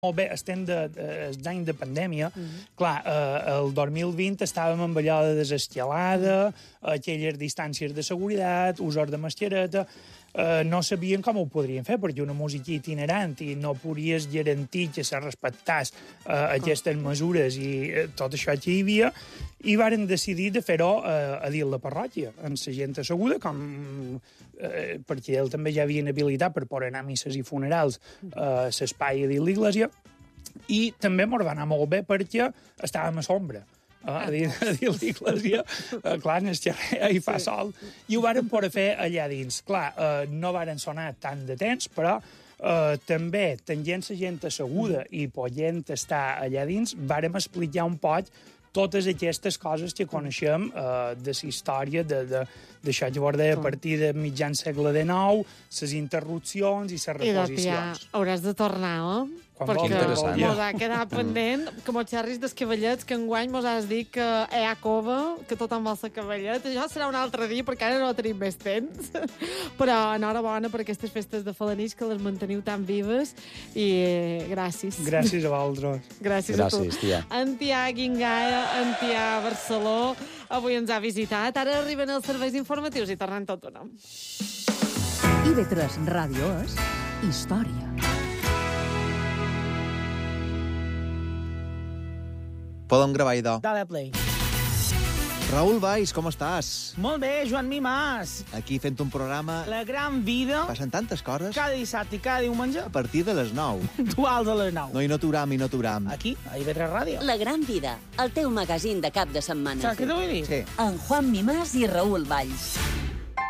molt bé, estem els anys de pandèmia. Clar, el 2020 estàvem amb allò de desescalada, aquelles distàncies de seguretat, usos de mascareta. No sabien com ho podrien fer, perquè una música itinerant i no podries garantir que se respectàs aquestes mesures i tot això que hi havia, i varen decidir de fer-ho a dins la parròquia, amb la gent asseguda, perquè ells també ja havien habilitat per poder anar a misses i funerals a l'espai a dins l'església, i també ens va anar molt bé perquè estàvem a sombra. A dins l'església, clar, en el xerrer hi fa sol, i ho varen poder fer allà dins. Clar, no varen sonar tant de temps, però també, tenint la gent asseguda i podent estar allà dins, vàrem explicar un poc totes aquestes coses que coneixem de la història d'això que vol dir a partir de mitjan segle XIX, les interrupcions i les reposicions. I ja hauràs de tornar, eh? Perquè mos ha quedat pendent, com els xerris dels cavallets, que enguany mos has dit que hi ha cova, que tothom vol ser cavallet. Això serà un altre dia, perquè ara no tenim més temps. Però enhorabona per aquestes festes de Felanitx, que les manteniu tan vives, i gràcies. Gràcies a vosaltres. Gràcies a tu. Tia. En Tià Guingaia, en Tià Barceló, avui ens ha visitat. Ara arriben els serveis informatius i tornem tot un nom. IB3 Ràdio és història. Podem gravar, idò. Dale play. Raül Valls, com estàs? Molt bé, Joan Mimàs. Aquí fent un programa... La gran vida, Passen tantes coses cada dissabte i cada diumenge, a partir de les 9. duals a les 9. No, i no t'uram. Aquí, a IB3 Ràdio. La gran vida, el teu magazín de cap de setmana. Saps què t'ho vull dir? Sí. En Juan Mimàs i Raül Valls.